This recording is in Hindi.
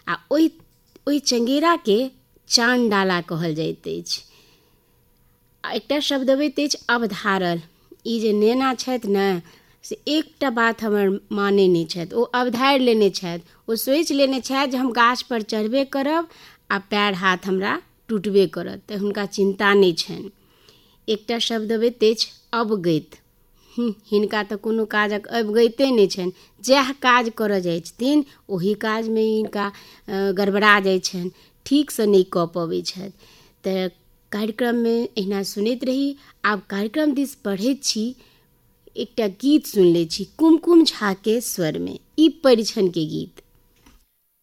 आ ओहि चंगेराके चान डाला कहल जाइत अछि। एकटा शब्द अबैत अछि अवधारल। ई जे नेना छथि ने से एकटा बात हमर मानै नहि छथि, ओ अवधारि लेने छथि। ओ सोचि लेने छथि जे हम गाछपर चढ़बे करब आ पैर हाथ हमरा टूटबे करत, तऽ हुनका चिन्ता नहि छनि। एकटा शब्द अबैत अछि अवगति। हिनका तऽ कोनो काजक अवगते नहि छनि, जएह काज करऽ जाइ छथिन ओही काजमे हिनका गड़बड़ा जाइ छनि, ठीकसँ नहि कऽ पबै छथि। तऽ कार्यक्रममे अहिना सुनैत रही। आब कार्यक्रम दिस बढ़ैत छी, एकटा गीत सुनि लै छी कुमकुम झाके स्वरमे, ई परिछनके गीत।